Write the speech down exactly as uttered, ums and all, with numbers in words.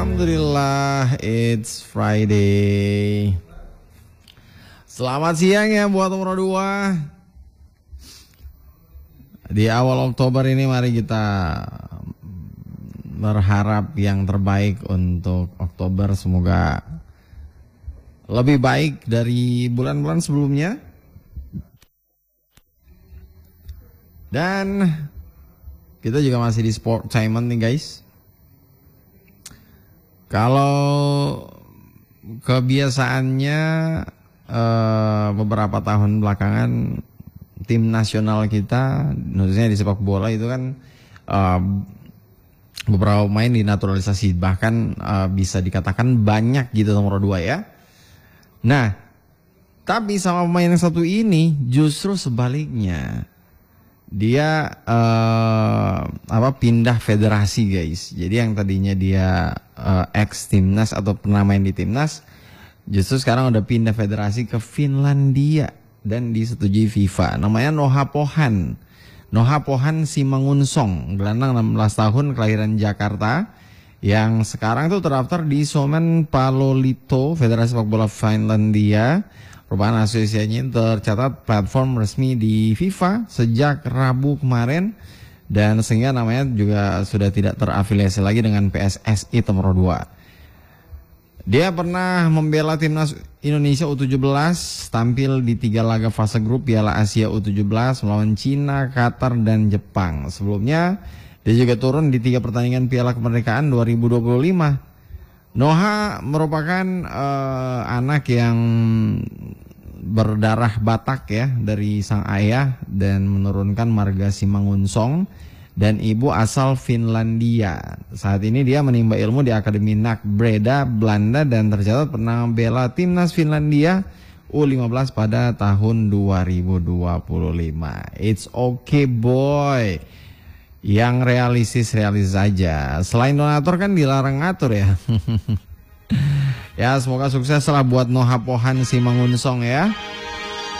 Alhamdulillah, it's Friday. Selamat siang ya buat nomor dua. Di awal Oktober ini mari kita berharap yang terbaik untuk Oktober. Semoga lebih baik dari bulan-bulan sebelumnya. Dan kita juga masih di Sportainment nih guys. Kalau kebiasaannya eh, beberapa tahun belakangan tim nasional kita, khususnya di sepak bola itu kan eh, beberapa pemain dinaturalisasi, bahkan eh, bisa dikatakan banyak gitu nomor dua ya. Nah, tapi sama pemain yang satu ini justru sebaliknya. Dia uh, apa pindah federasi guys. Jadi yang tadinya dia uh, ex timnas atau pernah main di timnas, justru sekarang udah pindah federasi ke Finlandia dan disetujui FIFA. Namanya Noha Pohan. Noha Pohan Simangunsong, gelandang enam belas tahun, kelahiran Jakarta, yang sekarang tuh terdaftar di Suomen Paloliitto, Federasi Sepak Bola Finlandia. Perubahan asosiasinya tercatat platform resmi di FIFA sejak Rabu kemarin, dan sehingga namanya juga sudah tidak terafiliasi lagi dengan P S S I nomor dua. Dia pernah membela timnas Indonesia U tujuh belas, tampil di tiga laga fase grup Piala Asia U tujuh belas melawan Cina, Qatar, dan Jepang. Sebelumnya dia juga turun di tiga pertandingan Piala Kemerdekaan dua ribu dua puluh lima. Noha merupakan uh, anak yang berdarah Batak ya dari sang ayah dan menurunkan marga Simangunsong, dan ibu asal Finlandia. Saat ini dia menimba ilmu di Akademi N A C Breda, Belanda, dan tercatat pernah membela timnas Finlandia U lima belas pada tahun dua ribu dua puluh lima. It's okay boy. Yang realistis-realistis saja. Selain donatur kan dilarang ngatur ya. Ya semoga sukses lah buat Noha Pohan Simangunsong ya.